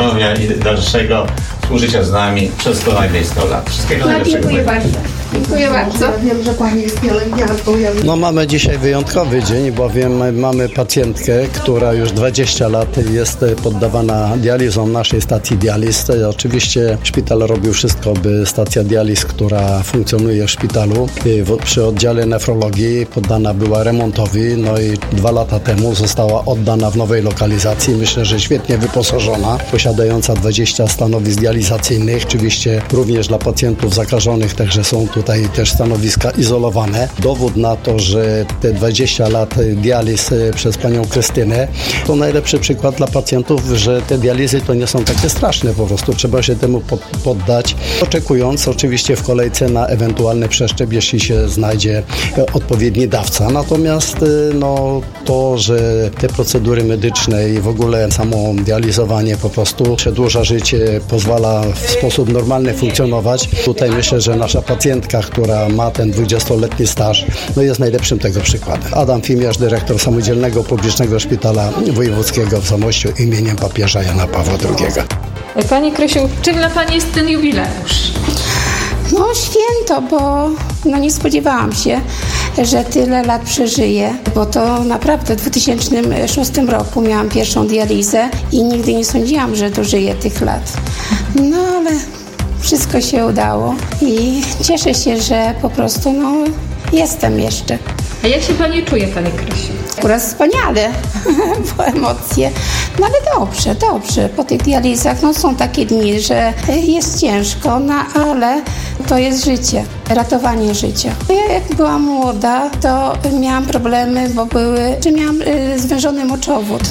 zdrowia i dalszego współżycia z nami przez kolejne 100 lat. Wszystkiego najlepszego. Dziękuję bardzo. Dziękuję bardzo. Wiem, że Pani jest pielęgniarką. No mamy dzisiaj wyjątkowy dzień, bowiem mamy pacjentkę, która już 20 lat jest poddawana dializom naszej stacji dializ. Oczywiście szpital robił wszystko, by stacja dializ, która funkcjonuje w szpitalu przy oddziale nefrologii, poddana była remontowi. No i 2 lata temu została oddana w nowej lokalizacji. Myślę, że świetnie wyposażona, posiadająca 20 stanowisk dializacyjnych. Oczywiście również dla pacjentów zakażonych, także są tutaj też stanowiska izolowane. Dowód na to, że te 20 lat dializ przez panią Krystynę to najlepszy przykład dla pacjentów, że te dializy to nie są takie straszne po prostu. Trzeba się temu poddać, oczekując oczywiście w kolejce na ewentualny przeszczep, jeśli się znajdzie odpowiedni dawca. Natomiast no, to, że te procedury medyczne i w ogóle samo dializowanie po prostu przedłuża życie, pozwala w sposób normalny funkcjonować. Tutaj myślę, że nasza pacjentka, która ma ten 20-letni staż, no jest najlepszym tego przykładem. Adam Fimiarz, dyrektor Samodzielnego Publicznego Szpitala Wojewódzkiego w Zamościu imieniem papieża Jana Pawła II. Pani Krysiu, czym dla Pani jest ten jubileusz? No święto, bo nie spodziewałam się, że tyle lat przeżyję, bo to naprawdę w 2006 roku miałam pierwszą dializę i nigdy nie sądziłam, że dożyję tych lat. No ale wszystko się udało i cieszę się, że po prostu jestem jeszcze. A jak się Pani czuje, Pani Krysiu? Akurat wspaniale, bo emocje. No ale dobrze. Po tych dializach są takie dni, że jest ciężko, ale to jest życie, ratowanie życia. Ja jak byłam młoda, to miałam problemy, że miałam zwężony moczowód.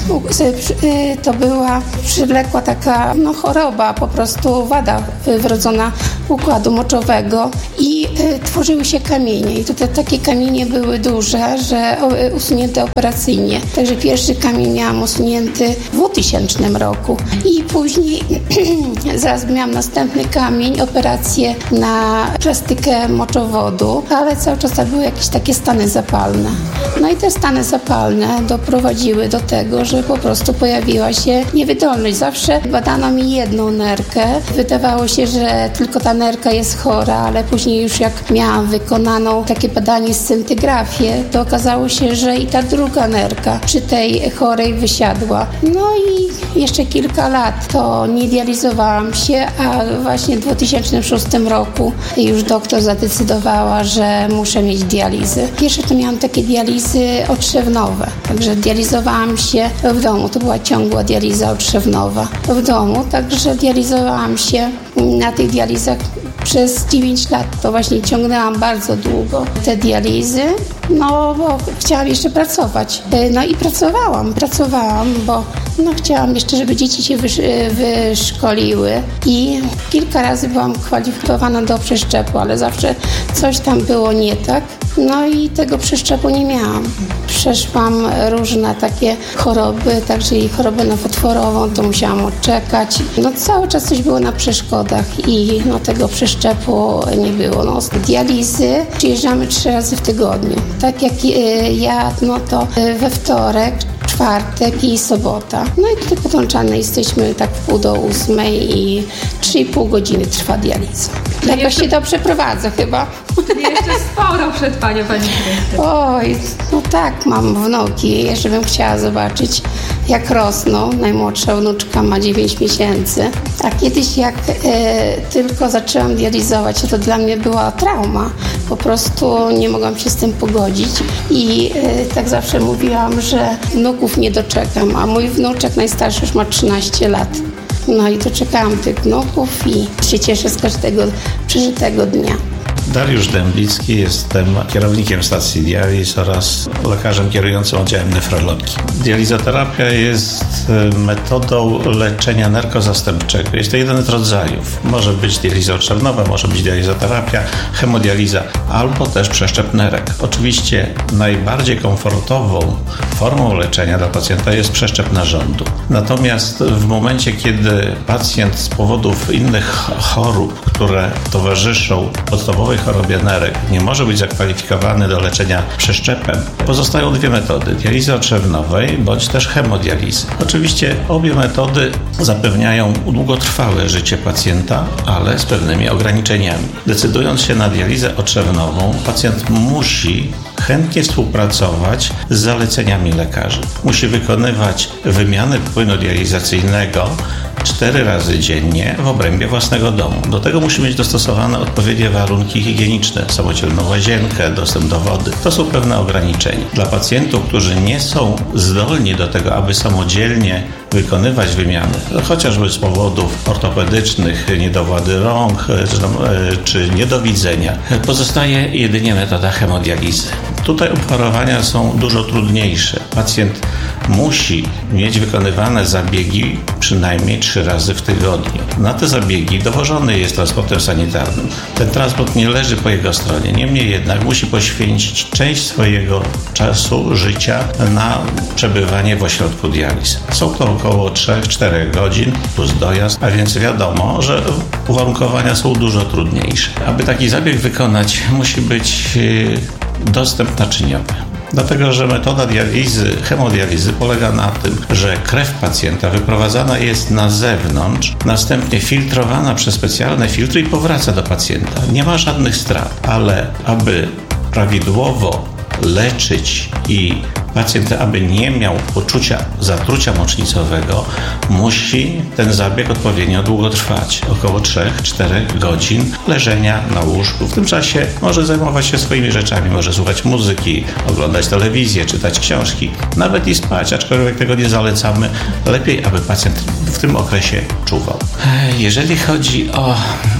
To była przywlekła taka choroba, po prostu wada wrodzona układu moczowego i tworzyły się kamienie. I tutaj takie kamienie były duże, że usunięte operacyjnie. Także pierwszy kamień miałam usunięty w 2000 roku. I później zaraz miałam następny kamień, operację na plastykę moczowodu, ale cały czas były jakieś takie stany zapalne. No i te stany zapalne doprowadziły do tego, że po prostu pojawiła się niewydolność. Zawsze badano mi jedną nerkę. Wydawało się, że tylko ta nerka jest chora, ale później już jak miałam wykonaną takie badanie scintygrafię, to okazało się, że i ta druga nerka przy tej chorej wysiadła. No i jeszcze kilka lat to nie dializowałam się, a właśnie w 2006 roku już doktor zadecydowała, że muszę mieć dializę. Pierwsze to miałam takie dializy otrzewnowe, także dializowałam się w domu. To była ciągła dializa otrzewnowa w domu, także dializowałam się na tych dializach przez 9 lat. To właśnie ciągnęłam bardzo długo te dializy, bo chciałam jeszcze pracować. No i pracowałam, bo chciałam jeszcze, żeby dzieci się wyszkoliły i kilka razy byłam kwalifikowana do przeszczepu, ale zawsze coś tam było nie tak. No i tego przeszczepu nie miałam. Przeszłam różne takie choroby, także i chorobę nowotworową, to musiałam odczekać. Cały czas coś było na przeszkodach i tego przeszczepu nie było. Z dializy przyjeżdżamy 3 razy w tygodniu. Tak jak ja, to we wtorek, czwartek i sobota. No i tutaj podłączane jesteśmy tak w 7:30 i 3,5 godziny trwa dializa. Jakoś się dobrze prowadzę chyba. Jeszcze sporo przed Panią, Pani Krysiu. Oj, tak, mam wnuki. Jeszcze bym chciała zobaczyć, jak rosną. Najmłodsza wnuczka ma 9 miesięcy. A kiedyś jak tylko zaczęłam dializować, to dla mnie była trauma. Po prostu nie mogłam się z tym pogodzić i tak zawsze mówiłam, że wnuków nie doczekam, a mój wnuczek najstarszy już ma 13 lat. No i doczekałam tych wnuków i się cieszę z każdego przeżytego dnia. Dariusz Dębicki, jestem kierownikiem stacji dializ oraz lekarzem kierującym oddziałem nefrologii. Dializoterapia jest metodą leczenia nerkozastępczego. Jest to jeden z rodzajów. Może być dializa otrzewnowa, może być dializoterapia, hemodializa albo też przeszczep nerek. Oczywiście najbardziej komfortową formą leczenia dla pacjenta jest przeszczep narządu. Natomiast w momencie, kiedy pacjent z powodów innych chorób, które towarzyszą podstawowej chorobie nerek nie może być zakwalifikowany do leczenia przeszczepem, pozostają dwie metody: dializy otrzewnowej bądź też hemodializy. Oczywiście obie metody zapewniają długotrwałe życie pacjenta, ale z pewnymi ograniczeniami. Decydując się na dializę otrzewnową, pacjent musi chętnie współpracować z zaleceniami lekarzy. Musi wykonywać wymianę płynu dializacyjnego 4 razy dziennie w obrębie własnego domu. Do tego musi mieć dostosowane odpowiednie warunki higieniczne, samodzielną łazienkę, dostęp do wody. To są pewne ograniczenia. Dla pacjentów, którzy nie są zdolni do tego, aby samodzielnie wykonywać wymiany, chociażby z powodów ortopedycznych, niedowłady rąk czy niedowidzenia, pozostaje jedynie metoda hemodializy. Tutaj obwarowania są dużo trudniejsze. Pacjent musi mieć wykonywane zabiegi przynajmniej 3 razy w tygodniu. Na te zabiegi dowożony jest transportem sanitarnym. Ten transport nie leży po jego stronie. Niemniej jednak musi poświęcić część swojego czasu, życia na przebywanie w ośrodku dializ. Są to około 3-4 godzin plus dojazd, a więc wiadomo, że uwarunkowania są dużo trudniejsze. Aby taki zabieg wykonać, musi być dostęp naczyniowy. Dlatego, że metoda dializy, hemodializy polega na tym, że krew pacjenta wyprowadzana jest na zewnątrz, następnie filtrowana przez specjalne filtry i powraca do pacjenta. Nie ma żadnych strat, ale aby prawidłowo leczyć i pacjent, aby nie miał poczucia zatrucia mocznicowego, musi ten zabieg odpowiednio długo trwać. Około 3-4 godzin leżenia na łóżku. W tym czasie może zajmować się swoimi rzeczami, może słuchać muzyki, oglądać telewizję, czytać książki, nawet i spać, aczkolwiek tego nie zalecamy. Lepiej, aby pacjent w tym okresie czuwał. Jeżeli chodzi o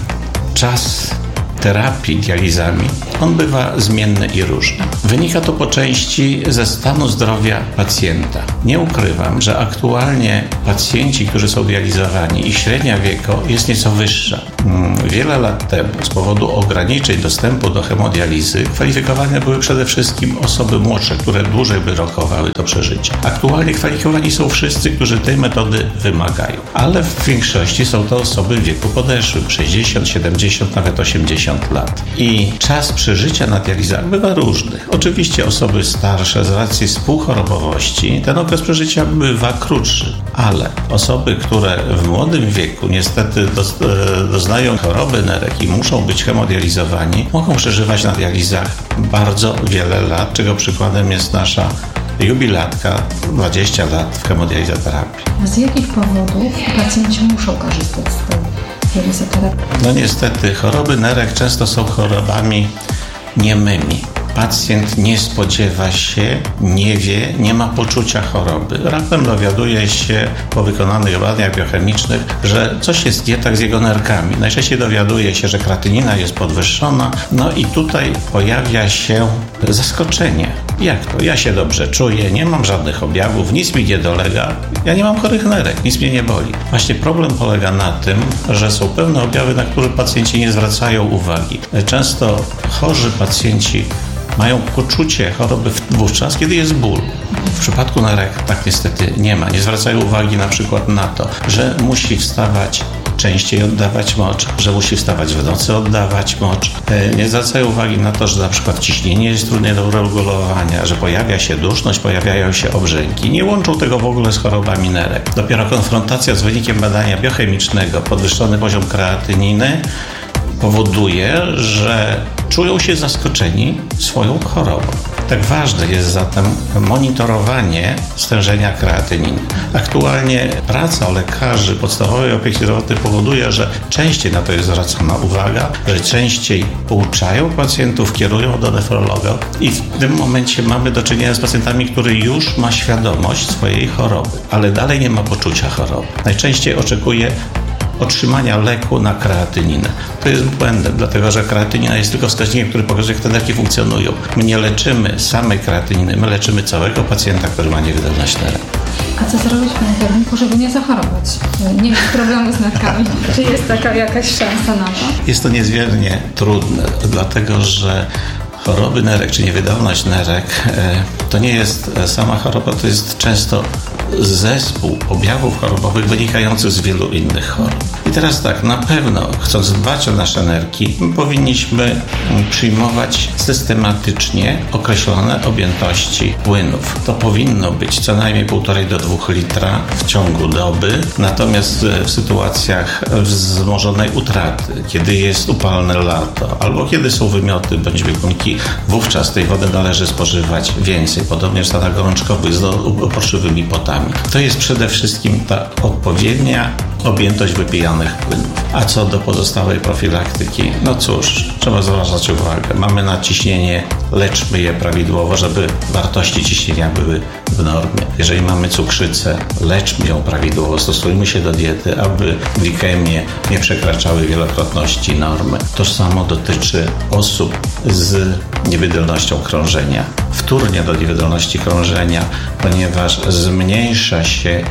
czas terapii dializami, on bywa zmienny i różny. Wynika to po części ze stanu zdrowia pacjenta. Nie ukrywam, że aktualnie pacjenci, którzy są dializowani, ich średnia wieku jest nieco wyższa. Wiele lat temu z powodu ograniczeń dostępu do hemodializy kwalifikowane były przede wszystkim osoby młodsze, które dłużej by rokowały to przeżycie. Aktualnie kwalifikowani są wszyscy, którzy tej metody wymagają, ale w większości są to osoby w wieku podeszłym, 60, 70, nawet 80 lat. I czas przeżycia na dializach bywa różny. Oczywiście osoby starsze z racji współchorobowości ten okres przeżycia bywa krótszy, ale osoby, które w młodym wieku niestety doznają choroby nerek i muszą być hemodializowani, mogą przeżywać na dializach bardzo wiele lat, czego przykładem jest nasza jubilatka, 20 lat w hemodializoterapii. A z jakich powodów pacjenci muszą korzystać z tej dializoterapii? No niestety, choroby nerek często są chorobami niemymi. Pacjent nie spodziewa się, nie wie, nie ma poczucia choroby. Raptem dowiaduje się po wykonanych badaniach biochemicznych, że coś jest nie tak z jego nerkami. Najczęściej dowiaduje się, że kreatynina jest podwyższona, no i tutaj pojawia się zaskoczenie. Jak to? Ja się dobrze czuję, nie mam żadnych objawów, nic mi nie dolega, ja nie mam chorych nerek, nic mnie nie boli. Właśnie problem polega na tym, że są pewne objawy, na które pacjenci nie zwracają uwagi. Często chorzy pacjenci mają poczucie choroby wówczas, kiedy jest ból. W przypadku nerek tak niestety nie ma. Nie zwracają uwagi na przykład na to, że musi wstawać częściej oddawać mocz, że musi wstawać w nocy oddawać mocz. Nie zwracają uwagi na to, że na przykład ciśnienie jest trudne do uregulowania, że pojawia się duszność, pojawiają się obrzęki. Nie łączą tego w ogóle z chorobami nerek. Dopiero konfrontacja z wynikiem badania biochemicznego, podwyższony poziom kreatyniny powoduje, że czują się zaskoczeni swoją chorobą. Tak ważne jest zatem monitorowanie stężenia kreatyniny. Aktualnie praca lekarzy podstawowej opieki zdrowotnej powoduje, że częściej na to jest zwracana uwaga, że częściej pouczają pacjentów, kierują do nefrologa i w tym momencie mamy do czynienia z pacjentami, który już ma świadomość swojej choroby, ale dalej nie ma poczucia choroby. Najczęściej oczekuje otrzymania leku na kreatyninę. To jest błędem, dlatego że kreatynina jest tylko wskaźnikiem, który pokazuje, jak te nerki funkcjonują. My nie leczymy samej kreatyniny, my leczymy całego pacjenta, który ma niewydolność nerek. A co zrobić w tym kierunku, żeby nie zachorować? Nie mieć problemu z nerkami? Czy jest taka jakaś szansa na to? Jest to niezmiernie trudne, dlatego że choroby nerek, czy niewydolność nerek, to nie jest sama choroba, to jest często zespół objawów chorobowych wynikających z wielu innych chorób. I teraz tak, na pewno chcąc dbać o nasze nerki, powinniśmy przyjmować systematycznie określone objętości płynów. To powinno być co najmniej 1,5 do 2 litra w ciągu doby, natomiast w sytuacjach wzmożonej utraty, kiedy jest upalne lato, albo kiedy są wymioty bądź biegunki, wówczas tej wody należy spożywać więcej, podobnie w stanach gorączkowych z poczciwymi potami. To jest przede wszystkim ta odpowiednia objętość wypijanych płynów. A co do pozostałej profilaktyki, no cóż, trzeba zwracać uwagę. Mamy nadciśnienie, leczmy je prawidłowo, żeby wartości ciśnienia były w normie. Jeżeli mamy cukrzycę, leczmy ją prawidłowo, stosujmy się do diety, aby glikemie nie przekraczały wielokrotności normy. To samo dotyczy osób z niewydolnością krążenia. Wtórnie do niewydolności krążenia, ponieważ zmniejsza się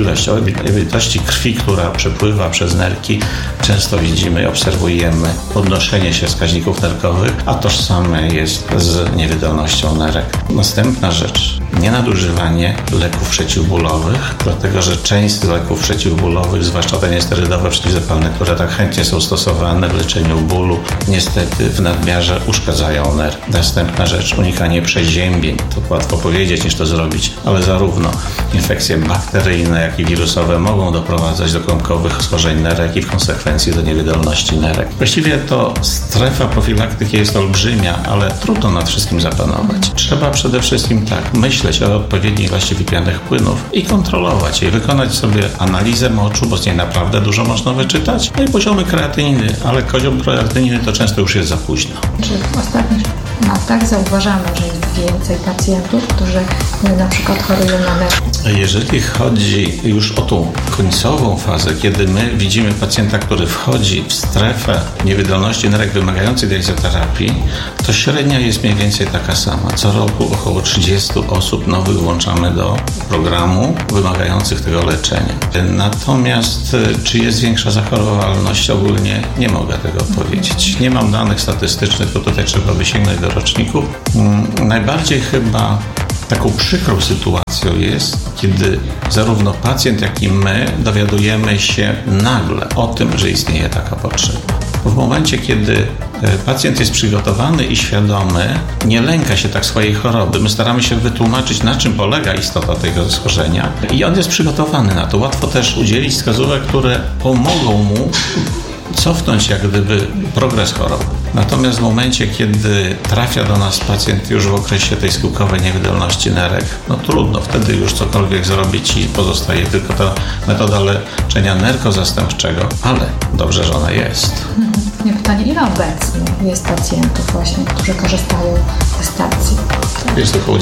ilość krwi, która przepływa przez nerki. Często widzimy i obserwujemy podnoszenie się wskaźników nerkowych, a tożsame jest z niewydolnością nerek. Następna rzecz, nienadużywanie leków przeciwbólowych, dlatego że część z leków przeciwbólowych, zwłaszcza te niesterydowe, przeciwzapalne, które tak chętnie są stosowane w leczeniu bólu, niestety w nadmiarze uszkadzają nerw. Następna rzecz, unikanie przeziębień. To łatwo powiedzieć niż to zrobić, ale zarówno infekcje bakteryjne, jak i wirusowe mogą doprowadzać do krągkowych schorzeń nerek i w konsekwencji do niewydolności nerek. Właściwie to strefa profilaktyki jest olbrzymia, ale trudno nad wszystkim zapanować. Trzeba przede wszystkim tak myśleć o odpowiedniej ilości wypijanych płynów i kontrolować je, wykonać sobie analizę moczu, bo z niej naprawdę dużo można wyczytać, no i poziomy kreatyniny, ale poziom kreatyniny to często już jest za późno. W ostatnich latach zauważamy, że jest więcej pacjentów, którzy na przykład chorują na nerki. Jeżeli chodzi już o tą końcową fazę, kiedy my widzimy pacjenta, który wchodzi w strefę niewydolności nerek wymagających dializoterapii, to średnia jest mniej więcej taka sama. Co roku około 30 osób nowych włączamy do programu wymagających tego leczenia. Natomiast czy jest większa zachorowalność? Ogólnie nie mogę tego powiedzieć. Nie mam danych statystycznych, bo tutaj trzeba by sięgnąć do roczników. Najbardziej chyba taką przykrą sytuacją jest, kiedy zarówno pacjent, jak i my dowiadujemy się nagle o tym, że istnieje taka potrzeba. W momencie, kiedy pacjent jest przygotowany i świadomy, nie lęka się tak swojej choroby. My staramy się wytłumaczyć, na czym polega istota tego schorzenia i on jest przygotowany na to. Łatwo też udzielić wskazówek, które pomogą mu cofnąć jak gdyby progres choroby. Natomiast w momencie, kiedy trafia do nas pacjent już w okresie tej schyłkowej niewydolności nerek, no trudno, wtedy już cokolwiek zrobić i pozostaje tylko ta metoda leczenia nerkozastępczego, ale dobrze, że ona jest. Pytanie, ile obecnie jest pacjentów właśnie, którzy korzystają ze stacji? Jest około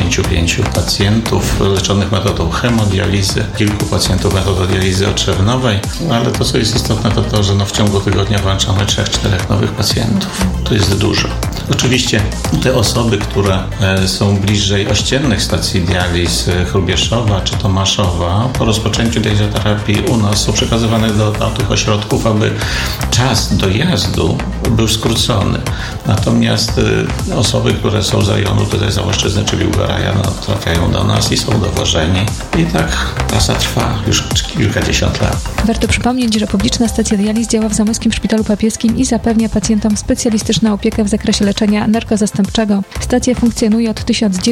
95 pacjentów leczonych metodą hemodializy, kilku pacjentów metodą dializy otrzewnowej, ale to, co jest istotne, to to, że w ciągu tygodnia włączamy 3-4 nowych pacjentów. To jest dużo. Oczywiście te osoby, które są bliżej ościennych stacji dializ, Hrubieszowa czy Tomaszowa, po rozpoczęciu dializoterapii u nas są przekazywane do tych ośrodków, aby czas dojazdu był skrócony. Natomiast osoby, które są z rejonu tutaj Zamoszczyzny czy Biłgoraja, trafiają do nas i są dowożeni. I tak trasa trwa już kilkadziesiąt lat. Warto przypomnieć, że publiczna stacja dializ działa w Zamojskim Szpitalu Papieskim i zapewnia pacjentom specjalistyczną opiekę w zakresie leczenia nerkozastępczego. Stacja funkcjonuje od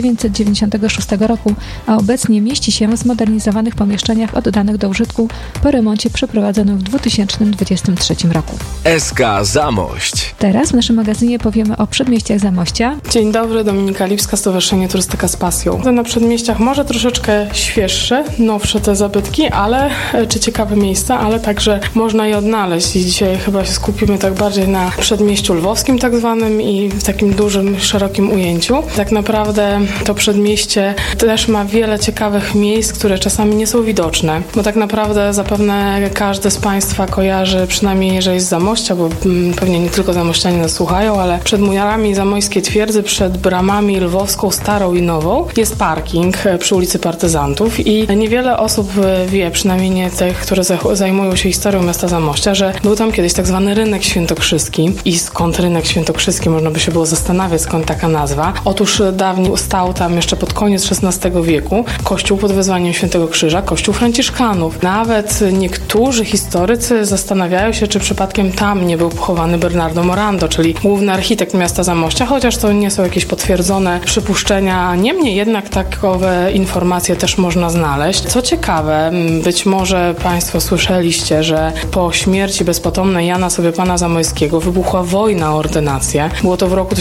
1996 roku, a obecnie mieści się w zmodernizowanych pomieszczeniach oddanych do użytku po remoncie przeprowadzonym w 2023 roku. SK Zamość. Teraz w naszym magazynie powiemy o przedmieściach Zamościa. Dzień dobry, Dominika Lipska, Stowarzyszenie Turystyka z Pasją. Na przedmieściach może troszeczkę świeższe, nowsze te zabytki, czy ciekawe miejsca, ale także można je odnaleźć i dzisiaj chyba się skupimy tak bardziej na przedmieściu lwowskim tak zwanym i w takim dużym, szerokim ujęciu. Tak naprawdę to przedmieście też ma wiele ciekawych miejsc, które czasami nie są widoczne, bo tak naprawdę zapewne każdy z Państwa kojarzy, przynajmniej jeżeli z Zamościa, bo bo pewnie nie tylko zamościanie nas słuchają, ale przed murami zamojskiej twierdzy, przed bramami Lwowską, Starą i Nową jest parking przy ulicy Partyzantów i niewiele osób wie, przynajmniej nie tych, które zajmują się historią miasta Zamościa, że był tam kiedyś tak zwany rynek świętokrzyski. I skąd rynek świętokrzyski? Można by się było zastanawiać, skąd taka nazwa. Otóż dawniej stał tam jeszcze pod koniec XVI wieku kościół pod wezwaniem Świętego Krzyża, kościół franciszkanów. Nawet niektórzy historycy zastanawiają się, czy przypadkiem tam nie był pochowany Bernardo Morando, czyli główny architekt miasta Zamościa, chociaż to nie są jakieś potwierdzone przypuszczenia. Niemniej jednak takowe informacje też można znaleźć. Co ciekawe, być może Państwo słyszeliście, że po śmierci bezpotomnej Jana Pana Zamojskiego wybuchła wojna o ordynację. Było to w roku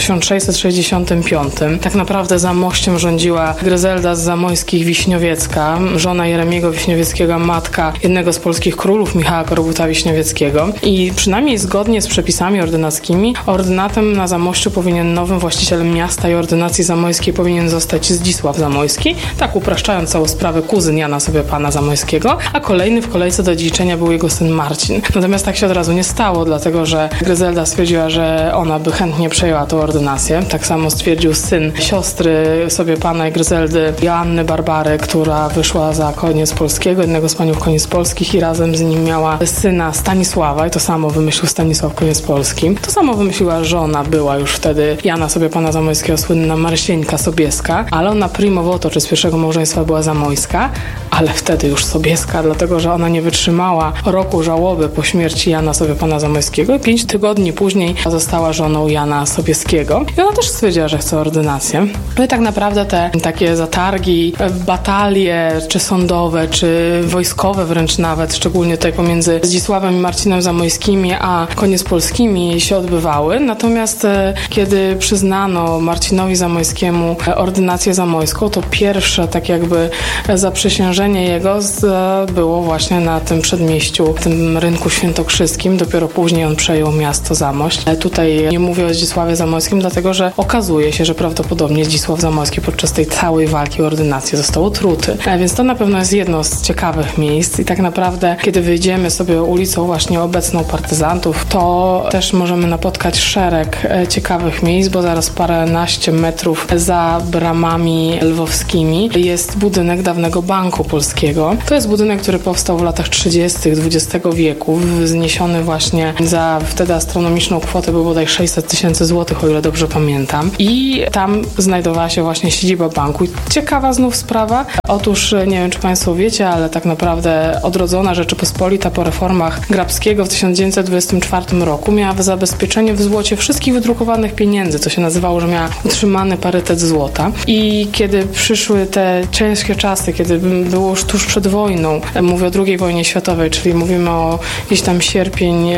1665. Tak naprawdę Zamościem rządziła Gryzelda z Zamojskich Wiśniowiecka, żona Jeremiego Wiśniowieckiego, matka jednego z polskich królów, Michała Koryguta-Wiśniowieckiego. I przynajmniej zgodnie z przepisami ordynackimi, ordynatem na Zamościu powinien, nowym właścicielem miasta i ordynacji zamojskiej powinien zostać Zdzisław Zamojski, tak upraszczając całą sprawę, kuzyn Jana Pana Zamojskiego, a kolejny w kolejce do dziedziczenia był jego syn Marcin. Natomiast tak się od razu nie stało, dlatego że Gryzelda stwierdziła, że ona by chętnie przejęła tę ordynację. Tak samo stwierdził syn siostry Pana i Gryzeldy, Joanny Barbary, która wyszła za Koniec Polskiego, jednego z paniów Koniec Polskich i razem z nim miała syna Stanisława i to samo wymyślił Stanisław Koniec Polski. To samo wymyśliła żona, była już wtedy Jana Pana Zamojskiego, słynna Marsieńka Sobieska, ale ona primo voto, czy z pierwszego małżeństwa była zamojska, ale wtedy już Sobieska, dlatego że ona nie wytrzymała roku żałoby po śmierci Jana Pana Zamojskiego i 5 tygodni później została żoną Jana Sobieskiego. I ona też stwierdziła, że chce ordynację. No i tak naprawdę te takie zatargi, batalie, czy sądowe, czy wojskowe wręcz nawet, szczególnie tutaj pomiędzy Zdzisławem i Marcinem Zamojskimi, a Koniec Polskimi się odbywały. Natomiast kiedy przyznano Marcinowi Zamojskiemu ordynację zamojską, to pierwsze tak jakby zaprzysiężenie jego było właśnie na tym przedmieściu, tym rynku świętokrzyskim. Dopiero później on przejął miasto Zamość. Tutaj nie mówię o Zdzisławie Zamojskim, dlatego że okazuje się, że prawdopodobnie Zdzisław Zamojski podczas tej całej walki o ordynację został otruty. Więc to na pewno jest jedno z ciekawych miejsc i tak naprawdę, kiedy wyjdziemy sobie ulicą właśnie obecną Partyzantów, to też możemy napotkać szereg ciekawych miejsc, bo zaraz paręnaście metrów za bramami lwowskimi jest budynek dawnego Banku Polskiego. To jest budynek, który powstał w latach 30. XX wieku, wzniesiony właśnie za wtedy astronomiczną kwotę, był bodaj 600 000 złotych, o ile dobrze pamiętam. I tam znajdowała się właśnie siedziba banku. Ciekawa znów sprawa. Otóż, nie wiem, czy Państwo wiecie, ale tak naprawdę odrodzona Rzeczypospolita po reformach Grabskiego w 1924 roku miała zabezpieczenie w złocie wszystkich wydrukowanych pieniędzy, co się nazywało, że miała utrzymany parytet złota. I kiedy przyszły te ciężkie czasy, kiedy było już tuż przed wojną, mówię o II wojnie światowej, czyli mówimy o gdzieś tam sierpień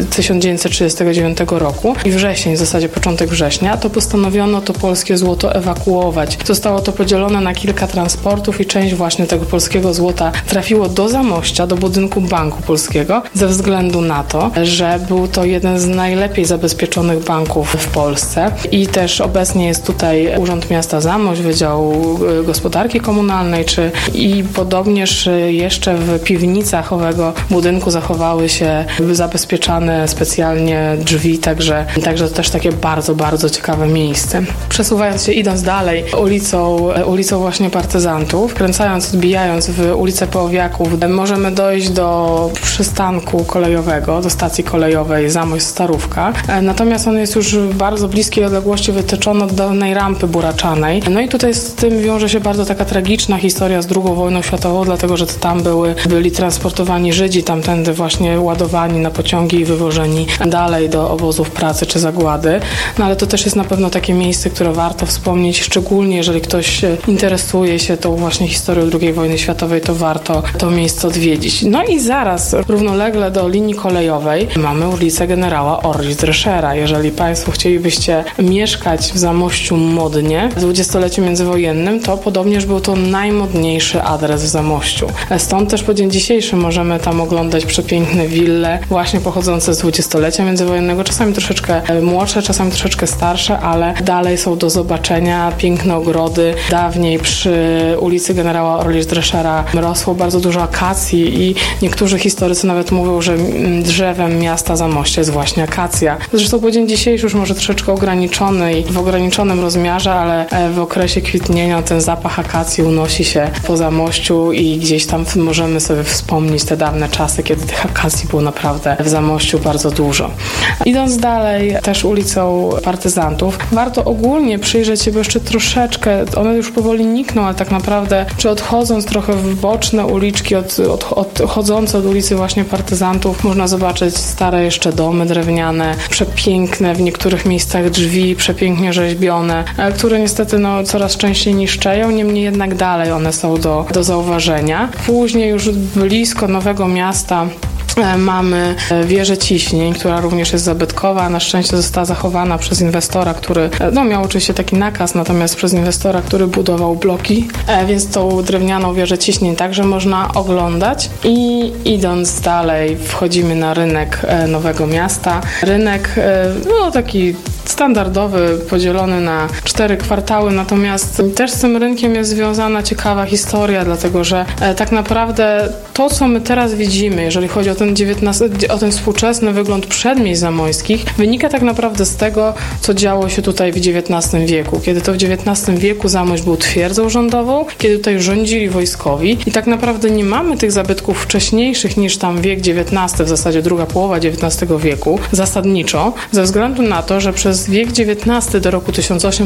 1939 roku i wrzesień, w zasadzie początek września, to postanowiono to polskie złoto ewakuować. Zostało to podzielone na kilka transportów i część właśnie tego polskiego złota trafiło do Zamościa, do budynku Banku Polskiego, ze względu na to, że był to jeden z najlepiej zabezpieczonych banków w Polsce i też obecnie jest tutaj Urząd Miasta Zamość, Wydział Gospodarki Komunalnej, i podobnież jeszcze w piwnicach owego budynku zachowały się zabezpieczane specjalnie drzwi, także to też takie bardzo, bardzo ciekawe miejsce. Przesuwając się, idąc dalej ulicą właśnie Partyzantów, kręcając, odbijając w ulicę Połowiaków, możemy dojść do przystanku kolejowego, do stacji kolejowej Zamość-Starówka. Natomiast on jest już w bardzo bliskiej odległości wytyczony od dolnej rampy buraczanej. No i tutaj z tym wiąże się bardzo taka tragiczna historia z II wojną światową, dlatego że tam byli transportowani Żydzi, tamtędy właśnie ładowani na pociągi i wywożeni dalej do obozów pracy czy zagłady. No ale to też jest na pewno takie miejsce, które warto wspomnieć, szczególnie jeżeli ktoś interesuje się tą właśnie historią II wojny światowej, to warto to miejsce odwiedzić. No i zaraz równolegle do linii kolejowej mamy ulicę Generała Orlic-Dreschera. Jeżeli Państwo chcielibyście mieszkać w Zamościu modnie w dwudziestoleciu międzywojennym, to podobnież był to najmodniejszy adres w Zamościu. Stąd też po dzień dzisiejszy możemy tam oglądać przepiękne wille właśnie pochodzące z dwudziestolecia międzywojennego, czasami troszeczkę młodsze, czasami troszeczkę starsze, ale dalej są do zobaczenia piękne ogrody. Dawniej przy ulicy Generała Orlic-Dreschera rosło bardzo dużo akacji i niektórzy historycy nawet mówią, że drzewem miasta Zamościa jest właśnie akacja. Zresztą po dzień dzisiejszy już może troszeczkę ograniczony i w ograniczonym rozmiarze, ale w okresie kwitnienia ten zapach akacji unosi się po Zamościu i gdzieś tam możemy sobie wspomnieć te dawne czasy, kiedy tych akacji było naprawdę w Zamościu bardzo dużo. Idąc dalej też ulicą Partyzantów, warto ogólnie przyjrzeć się, bo jeszcze troszeczkę, one już powoli nikną, ale tak naprawdę, czy odchodząc trochę w boczne uliczki, odchodzące od ulicy właśnie Partyzantów, można zobaczyć stare jeszcze domy drewniane, przepiękne w niektórych miejscach drzwi, przepięknie rzeźbione, które niestety coraz częściej niszczeją, niemniej jednak dalej one są do zauważenia. Później już blisko Nowego Miasta mamy wieżę Ciśnień, która również jest zabytkowa. Na szczęście została zachowana przez inwestora, który miał oczywiście taki nakaz, natomiast przez inwestora, który budował bloki, więc tą drewnianą wieżę Ciśnień także można oglądać. I idąc dalej wchodzimy na rynek Nowego Miasta. Rynek taki standardowy, podzielony na 4 kwartały, natomiast też z tym rynkiem jest związana ciekawa historia, dlatego że tak naprawdę to, co my teraz widzimy, jeżeli chodzi o ten współczesny wygląd przedmieść zamojskich, wynika tak naprawdę z tego, co działo się tutaj w XIX wieku. Kiedy to w XIX wieku Zamość był twierdzą rządową, kiedy tutaj rządzili wojskowi i tak naprawdę nie mamy tych zabytków wcześniejszych niż tam wiek XIX, w zasadzie druga połowa XIX wieku, zasadniczo, ze względu na to, że przez wiek XIX do roku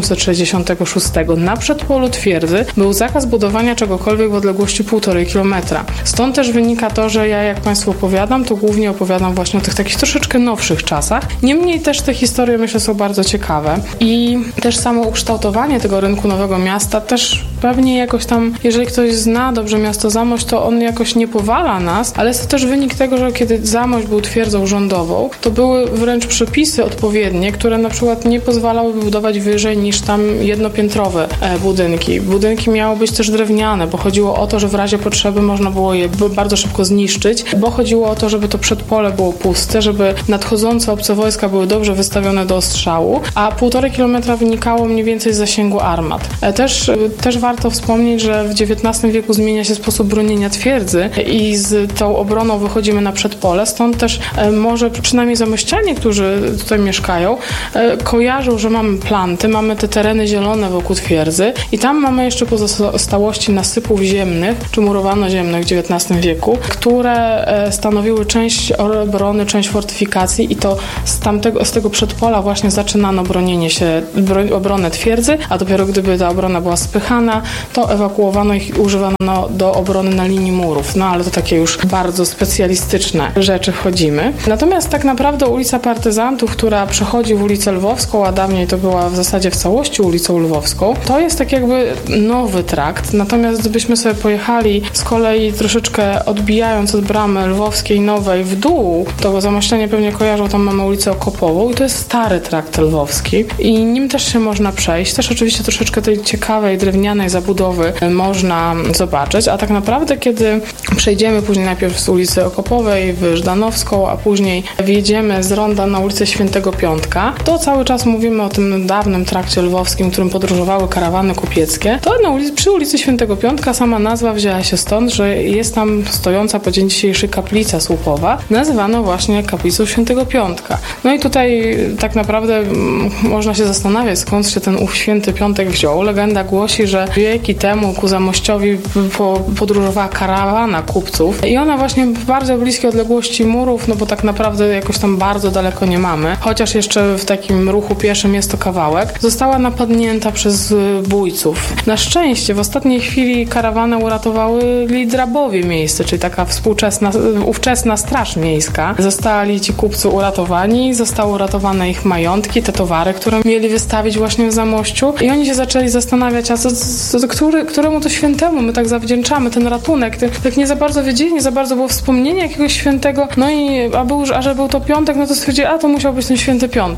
1866 na przedpolu twierdzy był zakaz budowania czegokolwiek w odległości 1,5 kilometra. Stąd też wynika to, że ja, jak Państwu opowiadam, to głównie opowiadam właśnie o tych takich troszeczkę nowszych czasach. Niemniej też te historie, myślę, są bardzo ciekawe. I też samo ukształtowanie tego rynku Nowego Miasta też pewnie jakoś tam, jeżeli ktoś zna dobrze miasto Zamość, to on jakoś nie powala nas, ale jest to też wynik tego, że kiedy Zamość był twierdzą rządową, to były wręcz przepisy odpowiednie, które na przykład nie pozwalały budować wyżej niż tam jednopiętrowe budynki. Budynki miały być też drewniane, bo chodziło o to, że w razie potrzeby można było je bardzo szybko zniszczyć, bo chodziło o to, żeby to przedpole było puste, żeby nadchodzące obce wojska były dobrze wystawione do ostrzału, a 1,5 kilometra wynikało mniej więcej z zasięgu armat. Też warto wspomnieć, że w XIX wieku zmienia się sposób bronienia twierdzy i z tą obroną wychodzimy na przedpole, stąd też może przynajmniej zamościanie, którzy tutaj mieszkają, kojarzą, że mamy planty, mamy te tereny zielone wokół twierdzy i tam mamy jeszcze pozostałości nasypów ziemnych, czy murowano-ziemnych w XIX wieku, które stanowiły część obrony, część fortyfikacji i to z tego przedpola właśnie zaczynano obronę twierdzy, a dopiero gdyby ta obrona była spychana, to ewakuowano ich i używano do obrony na linii murów. Ale to takie już bardzo specjalistyczne rzeczy wchodzimy. Natomiast tak naprawdę ulica Partyzantów, która przechodzi w ulicę Lwowską, a dawniej to była w zasadzie w całości ulicą Lwowską, to jest tak jakby nowy trakt. Natomiast gdybyśmy sobie pojechali z kolei troszeczkę odbijając od bramy Lwowskiej Nowej w dół, to zamościanie pewnie kojarzą, tam mamy ulicę Okopową i to jest stary trakt lwowski i nim też się można przejść. Też oczywiście troszeczkę tej ciekawej, drewnianej zabudowy można zobaczyć, a tak naprawdę kiedy przejdziemy później najpierw z ulicy Okopowej w Żdanowską, a później wjedziemy z ronda na ulicę Świętego Piątka, to cały czas mówimy o tym dawnym trakcie lwowskim, którym podróżowały karawany kupieckie. To przy ulicy Świętego Piątka sama nazwa wzięła się stąd, że jest tam stojąca po dzień dzisiejszy kaplica słupowa, nazywana właśnie kaplicą Świętego Piątka. I tutaj tak naprawdę można się zastanawiać, skąd się ten ów Święty Piątek wziął. Legenda głosi, że wieki temu ku Zamościowi podróżowała karawana kupców i ona właśnie w bardzo bliskiej odległości murów, bo tak naprawdę jakoś tam bardzo daleko nie mamy, chociaż jeszcze w takim ruchu pieszym jest to kawałek, została napadnięta przez bójców. Na szczęście w ostatniej chwili karawanę uratowały drabowie miejsce, czyli taka ówczesna straż miejska. Zostali ci kupcy uratowani, zostały uratowane ich majątki, te towary, które mieli wystawić właśnie w Zamościu i oni się zaczęli zastanawiać, a któremu to świętemu my tak zawdzięczamy ten ratunek. Tak nie za bardzo wiedzieli, nie za bardzo było wspomnienie jakiegoś świętego, a że był to piątek, to stwierdzili, to musiał być ten Święty Piątek. Tak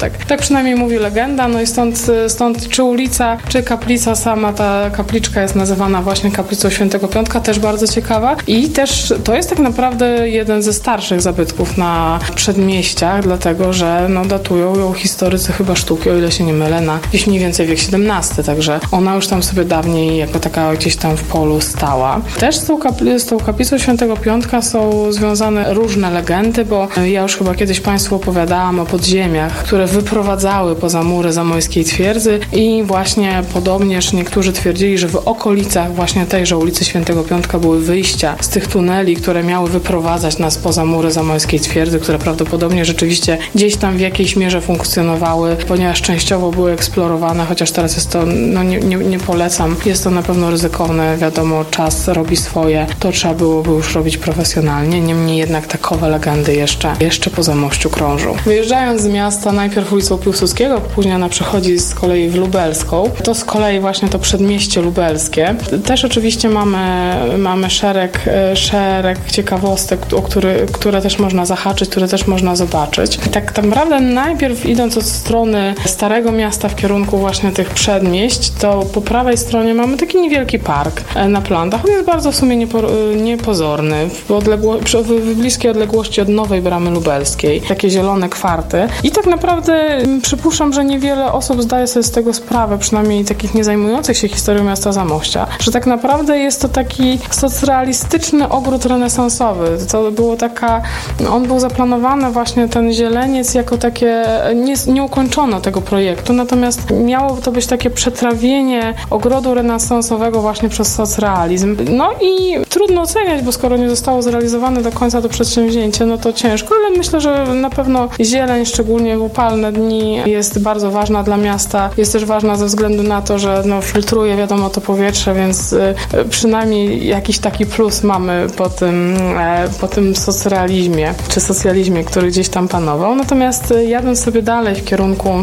przynajmniej mówi legenda, no i stąd czy ulica, czy kaplica, sama ta kapliczka jest nazywana właśnie kaplicą Świętego Piątka, też bardzo ciekawa i też to jest tak naprawdę jeden ze starszych zabytków na przedmieściach, dlatego że datują ją historycy chyba sztuki, o ile się nie mylę, na gdzieś mniej więcej wiek XVII, także ona już tam sobie dawniej jako taka gdzieś tam w polu stała. Też z tą kaplicą Świętego Piątka są związane różne legendy, bo ja już chyba kiedyś Państwu opowiadałam o podziemiach, które wyprowadzały poza mury zamojskiej twierdzy i właśnie podobnież niektórzy twierdzili, że w okolicach właśnie tejże ulicy Świętego Piątka były wyjścia z tych tuneli, które miały wyprowadzać nas poza mury zamojskiej twierdzy, które prawdopodobnie rzeczywiście gdzieś tam w jakiejś mierze funkcjonowały, ponieważ częściowo były eksplorowane, chociaż teraz jest to, nie polecam, jest to na pewno ryzykowne, wiadomo, czas robi swoje, to trzeba byłoby już robić profesjonalnie, niemniej jednak takowe legendy jeszcze po Zamościu krążą. Wyjeżdżając z miasta najpierw ulicą Piłsudskiego, później ona przechodzi z kolei w Lubelską, to z kolei właśnie to przedmieście lubelskie. Też oczywiście mamy szereg ciekawostek, które też można zahaczyć, które też można zobaczyć. I tak naprawdę najpierw idąc od strony Starego Miasta w kierunku właśnie tych przedmieść, to po prawej stronie mamy taki niewielki park na plantach. On jest bardzo w sumie niepozorny. W bliskiej odległości od Nowej Bramy Lubelskiej. Takie zielone kwarty. I tak naprawdę przypuszczam, że niewiele osób zdaje sobie z tego sprawę, przynajmniej takich nie zajmujących się historią miasta Zamościa, że tak naprawdę jest to taki socrealistyczny ogród renesansowy. To było on był zaplanowany właśnie ten zieleniec jako takie, nie ukończono tego projektu, natomiast miało to być takie przetrawienie ogrodu renesansowego właśnie przez socrealizm. No i trudno oceniać, bo skoro nie zostało zrealizowane do końca to przedsięwzięcie, no to ciężko, ale myślę, że na pewno zieleń, szczególnie w upalne dni, jest bardzo ważna dla miasta. Jest też ważna ze względu na to, że filtruje, wiadomo, to powietrze, więc przynajmniej jakiś taki plus mamy po tym socrealizmie, czy socjalizmie, który gdzieś tam panował. Natomiast jadąc sobie dalej w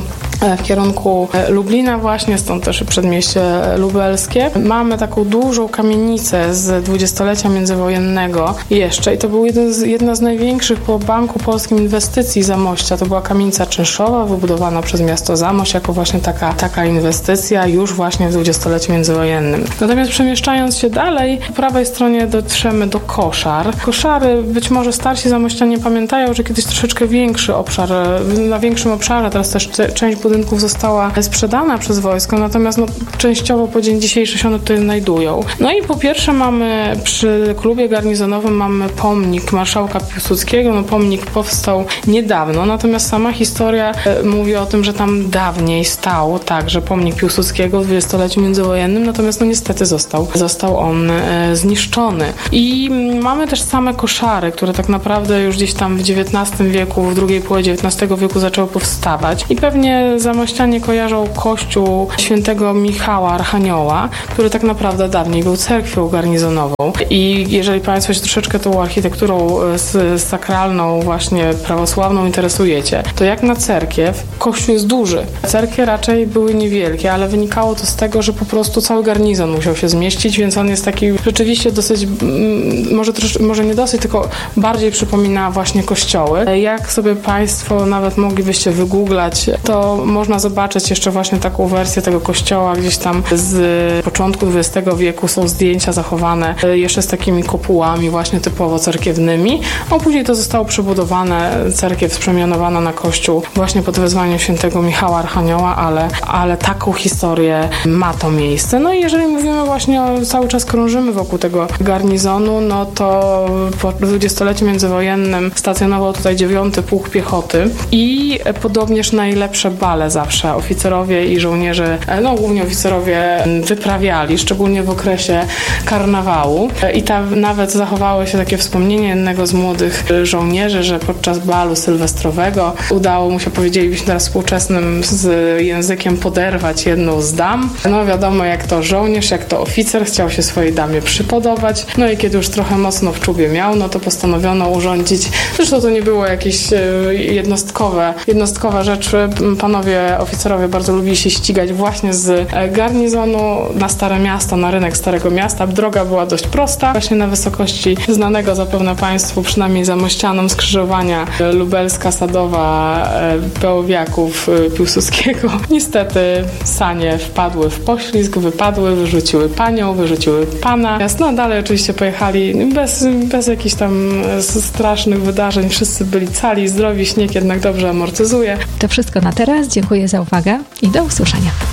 kierunku Lublina właśnie, stąd też przedmieście lubelskie, mamy taką dużą kamienicę z dwudziestolecia międzywojennego jeszcze i to był jedna z największych po Banku Polskim inwestycji Zamościa. To była kamienica czynszowa wybudowana przez miasto Zamość jako właśnie taka inwestycja już właśnie w dwudziestoleciu międzywojennym. Natomiast przemieszczając się dalej, po prawej stronie dotrzemy do Koszar. Koszary, być może starsi zamościanie pamiętają, że kiedyś troszeczkę większy obszar, na większym obszarze, teraz też część budynków została sprzedana przez wojsko, natomiast częściowo po dzień dzisiejszy się one tutaj znajdują. No i po pierwsze mamy przy klubie garnizonowym mamy pomnik marszałka Piłsudskiego. Pomnik powstał niedawno, natomiast sama historia mówi o tym, że tam dawniej stał także pomnik Piłsudskiego w dwudziestoleciu międzywojennym, natomiast niestety został on zniszczony. I mamy też same koszary, które tak naprawdę już gdzieś tam w XIX wieku, w drugiej połowie XIX wieku zaczęły powstawać. I pewnie zamościanie kojarzą kościół świętego Michała Archanioła, który tak naprawdę dawniej był cerkwią garnizonową. I jeżeli Państwo się troszeczkę tą architekturą sakralną, właśnie prawosławną interesujecie, to jak na cerkiew, kościół jest duży. Cerkwie raczej były niewielkie, ale wynikało to z tego, że po prostu cały garnizon musiał się zmieścić, więc on jest taki rzeczywiście dosyć, może nie dosyć, tylko bardziej przypomina właśnie kościoły. Jak sobie Państwo nawet moglibyście wygooglać, to można zobaczyć jeszcze właśnie taką wersję tego kościoła gdzieś tam z początku XX wieku. Są zdjęcia zachowane jeszcze z takimi kopułami właśnie typowo cerkiewnymi. A później to zostało przebudowane, cerkiew przemianowana na kościół właśnie pod wezwaniem świętego Michała Archanioła, ale taką historię ma to miejsce. No i jeżeli mówimy właśnie cały czas krążymy wokół tego garnizonu, no to po dwudziestoleciu międzywojennym stacjonował tutaj 9. Pułk Piechoty i podobnież najlepsze bale zawsze oficerowie i żołnierze, głównie oficerowie wyprawiali, szczególnie w okresie karnawału. I nawet zachowało się takie wspomnienie jednego z młodych żołnierzy, że podczas balu sylwestrowego udało mu się, powiedzielibyśmy teraz współczesnym z językiem, poderwać jedną z dam. Wiadomo, jak to żołnierz, jak to oficer chciał się swojej damie przypodobać. I kiedy już trochę mocno w czubie miał, to postanowiono urządzić, zresztą to nie było jakieś jednostkowa rzecz, panowie panowie oficerowie bardzo lubili się ścigać właśnie z garnizonu na Stare Miasto, na rynek Starego Miasta. Droga była dość prosta, właśnie na wysokości znanego zapewne Państwu, przynajmniej Zamościanom, skrzyżowania Lubelska, Sadowa, Bełowiaków, Piłsudskiego. Niestety sanie wpadły w poślizg, wypadły, wyrzuciły panią, wyrzuciły pana. No dalej oczywiście pojechali bez jakichś tam strasznych wydarzeń. Wszyscy byli cali, zdrowi, śnieg jednak dobrze amortyzuje. To wszystko na teraz. Dziękuję za uwagę i do usłyszenia.